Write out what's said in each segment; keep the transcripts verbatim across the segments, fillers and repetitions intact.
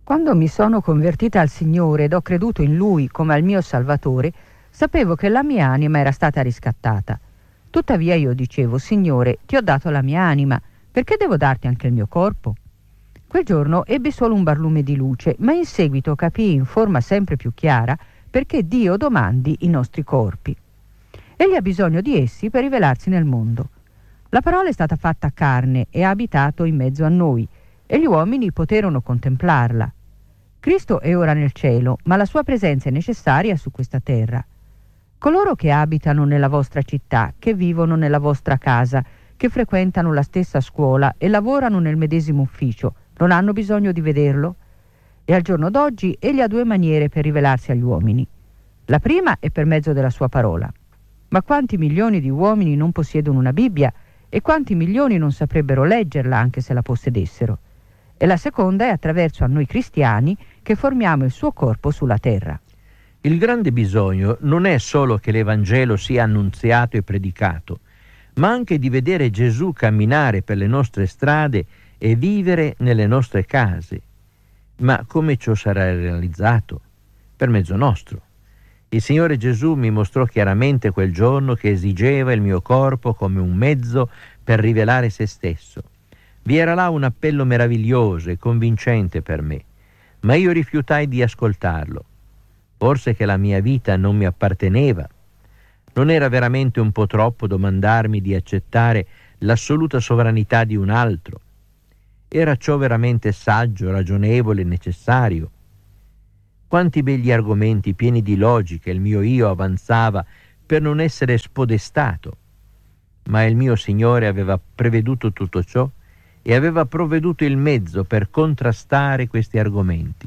Quando mi sono convertita al Signore ed ho creduto in Lui come al mio Salvatore, sapevo che la mia anima era stata riscattata. Tuttavia io dicevo: Signore, ti ho dato la mia anima, perché devo darti anche il mio corpo? Quel giorno ebbi solo un barlume di luce, ma in seguito capii in forma sempre più chiara perché Dio domandi i nostri corpi. Egli ha bisogno di essi per rivelarsi nel mondo. La parola è stata fatta carne e ha abitato in mezzo a noi, e gli uomini poterono contemplarla. Cristo è ora nel cielo, ma la sua presenza è necessaria su questa terra. Coloro che abitano nella vostra città, che vivono nella vostra casa, che frequentano la stessa scuola e lavorano nel medesimo ufficio, non hanno bisogno di vederlo? E al giorno d'oggi egli ha due maniere per rivelarsi agli uomini. La prima è per mezzo della sua parola. Ma quanti milioni di uomini non possiedono una Bibbia e quanti milioni non saprebbero leggerla anche se la possedessero? E la seconda è attraverso a noi cristiani che formiamo il suo corpo sulla terra. Il grande bisogno non è solo che l'Evangelo sia annunziato e predicato, ma anche di vedere Gesù camminare per le nostre strade e vivere nelle nostre case. Ma come ciò sarà realizzato? Per mezzo nostro. Il Signore Gesù mi mostrò chiaramente quel giorno che esigeva il mio corpo come un mezzo per rivelare se stesso. Vi era là un appello meraviglioso e convincente per me, ma io rifiutai di ascoltarlo. Forse che la mia vita non mi apparteneva. Non era veramente un po' troppo domandarmi di accettare l'assoluta sovranità di un altro? Era ciò veramente saggio, ragionevole e necessario? Quanti begli argomenti pieni di logica il mio io avanzava per non essere spodestato. Ma il mio Signore aveva preveduto tutto ciò e aveva provveduto il mezzo per contrastare questi argomenti.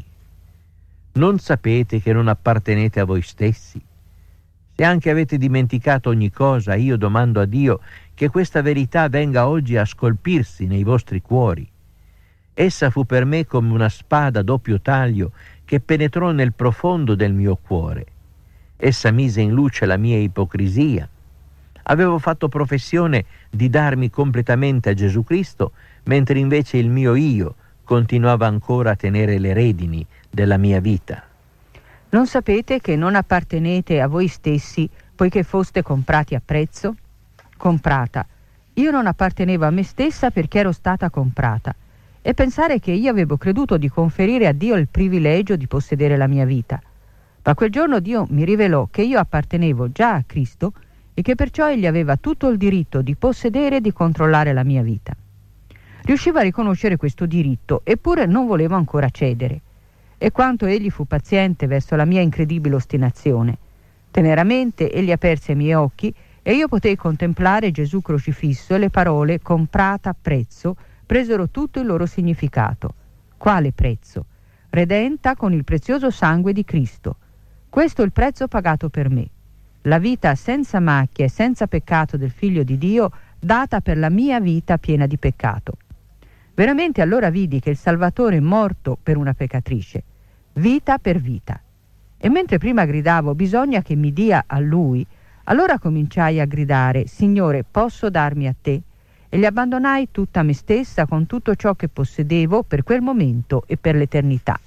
Non sapete che non appartenete a voi stessi? Se anche avete dimenticato ogni cosa, io domando a Dio che questa verità venga oggi a scolpirsi nei vostri cuori. Essa fu per me come una spada a doppio taglio che penetrò nel profondo del mio cuore. Essa mise in luce la mia ipocrisia. Avevo fatto professione di darmi completamente a Gesù Cristo, mentre invece il mio io continuava ancora a tenere le redini della mia vita. Non sapete che non appartenete a voi stessi, poiché foste comprati a prezzo? Comprata. Io non appartenevo a me stessa perché ero stata comprata. E pensare che io avevo creduto di conferire a Dio il privilegio di possedere la mia vita. Ma quel giorno Dio mi rivelò che io appartenevo già a Cristo e che perciò egli aveva tutto il diritto di possedere e di controllare la mia vita. Riuscivo a riconoscere questo diritto, eppure non volevo ancora cedere. E quanto egli fu paziente verso la mia incredibile ostinazione. Teneramente egli aperse i miei occhi e io potei contemplare Gesù crocifisso e le parole comprata a prezzo presero tutto il loro significato. Quale prezzo? Redenta con il prezioso sangue di Cristo. Questo è il prezzo pagato per me. La vita senza macchia e senza peccato del Figlio di Dio, data per la mia vita piena di peccato. Veramente allora vidi che il Salvatore è morto per una peccatrice, vita per vita. E mentre prima gridavo bisogna che mi dia a Lui, allora cominciai a gridare: Signore, posso darmi a te? E gli abbandonai tutta me stessa con tutto ciò che possedevo per quel momento e per l'eternità.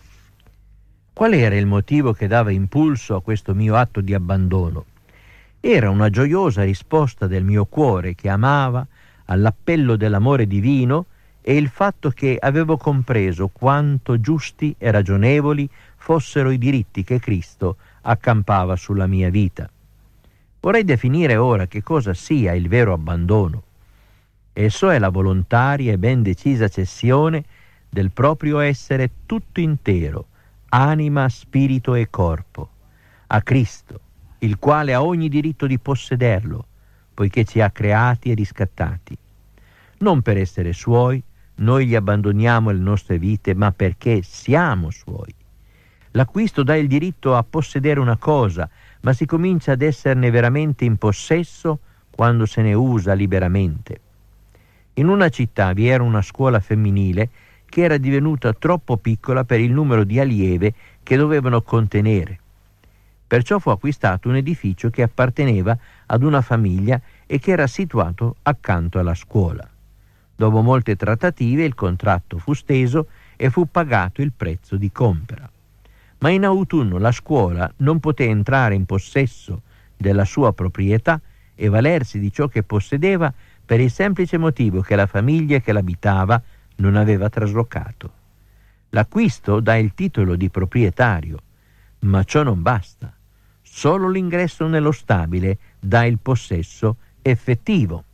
Qual era il motivo che dava impulso a questo mio atto di abbandono? Era una gioiosa risposta del mio cuore che amava all'appello dell'amore divino e il fatto che avevo compreso quanto giusti e ragionevoli fossero i diritti che Cristo accampava sulla mia vita. Vorrei definire ora che cosa sia il vero abbandono. Esso è la volontaria e ben decisa cessione del proprio essere tutto intero, anima, spirito e corpo, a Cristo, il quale ha ogni diritto di possederlo, poiché ci ha creati e riscattati. Non per essere suoi, noi gli abbandoniamo le nostre vite, ma perché siamo suoi. L'acquisto dà il diritto a possedere una cosa, ma si comincia ad esserne veramente in possesso quando se ne usa liberamente. In una città vi era una scuola femminile che era divenuta troppo piccola per il numero di allieve che dovevano contenere. Perciò fu acquistato un edificio che apparteneva ad una famiglia e che era situato accanto alla scuola. Dopo molte trattative il contratto fu steso e fu pagato il prezzo di compera. Ma in autunno la scuola non poté entrare in possesso della sua proprietà e valersi di ciò che possedeva per il semplice motivo che la famiglia che l'abitava non aveva traslocato. L'acquisto dà il titolo di proprietario, ma ciò non basta. Solo l'ingresso nello stabile dà il possesso effettivo.